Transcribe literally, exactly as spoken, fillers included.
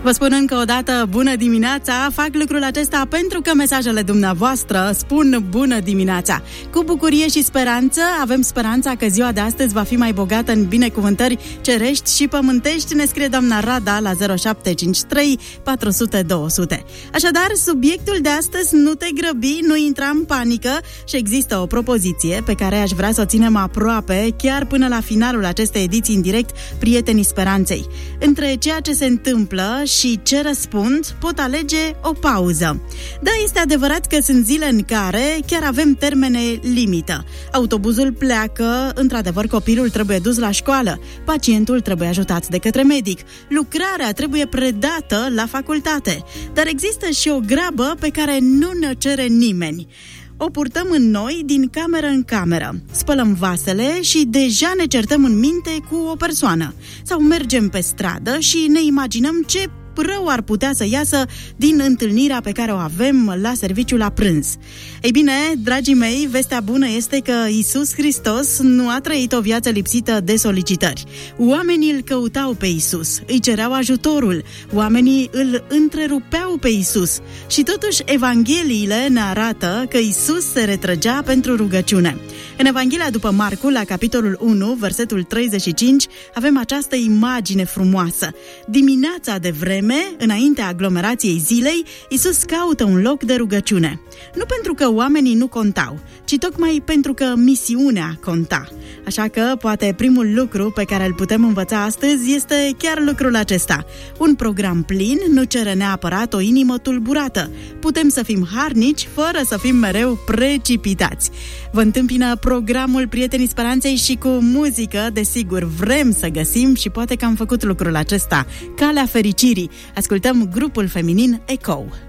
Vă spun încă o dată bună dimineața. Fac lucrul acesta pentru că mesajele dumneavoastră spun bună dimineața. Cu bucurie și speranță, avem speranța că ziua de astăzi va fi mai bogată în binecuvântări cerești și pământești, ne scrie doamna Rada la zero șapte cinci trei patru zero zero două zero zero. Așadar, subiectul de astăzi, nu te grăbi, nu intra în panică, și există o propoziție pe care aș vrea să o ținem aproape, chiar până la finalul acestei ediții în direct, Prietenii Speranței. Între ceea ce se întâmplă și ce răspund, pot alege o pauză. Da, este adevărat că sunt zile în care chiar avem termene limită. Autobuzul pleacă, într-adevăr copilul trebuie dus la școală, pacientul trebuie ajutat de către medic, lucrarea trebuie predată la facultate. Dar există și o grabă pe care nu ne cere nimeni. O purtăm în noi din cameră în cameră. Spălăm vasele și deja ne certăm în minte cu o persoană. Sau mergem pe stradă și ne imaginăm ce rău ar putea să iasă din întâlnirea pe care o avem la serviciu la prânz. Ei bine, dragii mei, vestea bună este că Iisus Hristos nu a trăit o viață lipsită de solicitări. Oamenii îl căutau pe Iisus, îi cereau ajutorul, oamenii îl întrerupeau pe Iisus și totuși Evangheliile ne arată că Iisus se retrăgea pentru rugăciune. În Evanghelia după Marcu, la capitolul unu, versetul treizeci și cinci, avem această imagine frumoasă. Dimineața de vreme, înaintea aglomerației zilei, Iisus caută un loc de rugăciune. Nu pentru că oamenii nu contau, ci tocmai pentru că misiunea conta. Așa că, poate primul lucru pe care îl putem învăța astăzi este chiar lucrul acesta. Un program plin nu cere neapărat o inimă tulburată. Putem să fim harnici fără să fim mereu precipitați. Vă întâmpină programul Prietenii Speranței și cu muzică, desigur, vrem să găsim și poate că am făcut lucrul acesta. Calea fericirii. Ascultăm grupul feminin Echo.